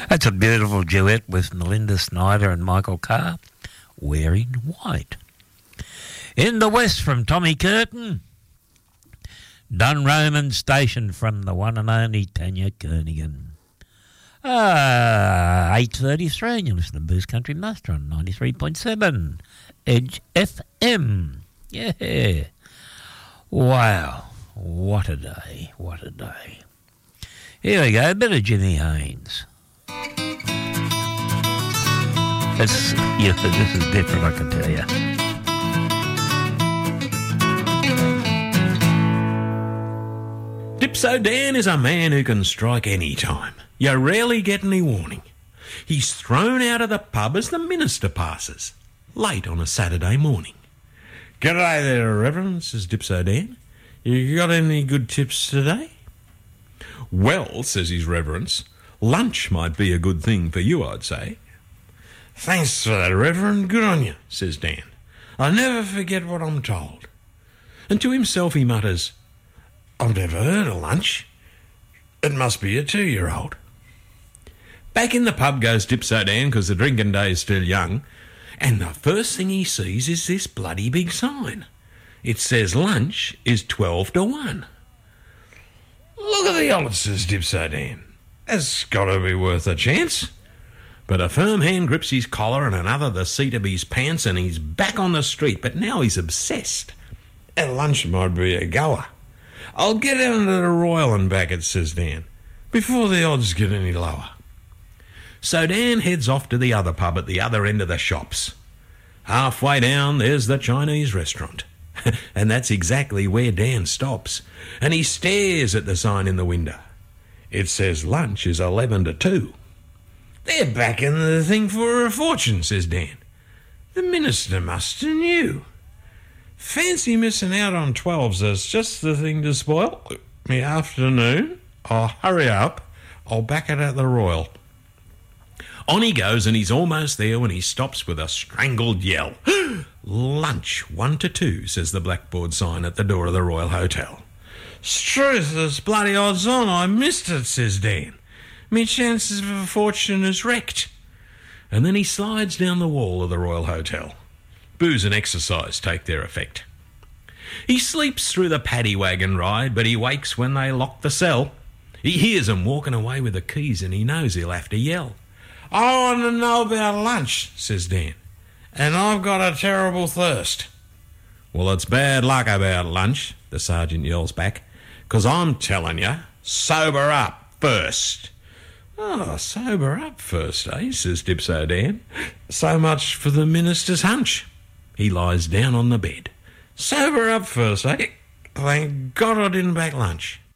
That's a beautiful duet with Melinda Snyder and Michael Carr, Wearing White. In the West from Tommy Curtin, Dunroman Station from the one and only Tanya Kernaghan. 8:33, and you listen to Boost Country Master on 93.7 Edge FM. Yeah. Wow. What a day. What a day. Here we go, a bit of Jimmy Haynes. This is different, I can tell you. Dipso Dan is a man who can strike any time. You rarely get any warning. He's thrown out of the pub as the minister passes, late on a Saturday morning. "G'day there, Reverend," says Dipso Dan. "You got any good tips today?" "Well," says his reverence, "lunch might be a good thing for you, I'd say." "Thanks for that, Reverend. Good on you," says Dan. "I never forget what I'm told." And to himself he mutters, "I've never heard of lunch. It must be a 2-year-old. Back in the pub goes Dipso Dan, because the drinking day is still young, and the first thing he sees is this bloody big sign. It says lunch is 12 to 1. "Look at the odds," says Dipso Dan. "That's got to be worth a chance." But a firm hand grips his collar and another the seat of his pants, and he's back on the street, but now he's obsessed. "At lunch might be a goer. I'll get down to the Royal and back it," says Dan, "before the odds get any lower." So Dan heads off to the other pub at the other end of the shops. Halfway down, there's the Chinese restaurant. And that's exactly where Dan stops. And he stares at the sign in the window. It says lunch is 11 to 2. "They're backing the thing for a fortune," says Dan. "The minister must have knew. Fancy missing out on 12s. That's just the thing to spoil me afternoon. I'll hurry up. I'll back it at the Royal." On he goes, and he's almost there when he stops with a strangled yell. "Lunch 1 to 2, says the blackboard sign at the door of the Royal Hotel. "'Struth, there's bloody odds on. I missed it," says Dan. "Me chances of a fortune is wrecked." And then he slides down the wall of the Royal Hotel. Booze and exercise take their effect. He sleeps through the paddy wagon ride, but he wakes when they lock the cell. He hears them walking away with the keys, and he knows he'll have to yell. "I want to know about lunch," says Dan, "and I've got a terrible thirst." "Well, it's bad luck about lunch," the sergeant yells back, "'cause I'm telling you, sober up first." "Oh, sober up first, eh?" says Dipso Dan. "So much for the minister's hunch." He lies down on the bed. "Sober up first, eh? Thank God I didn't back lunch."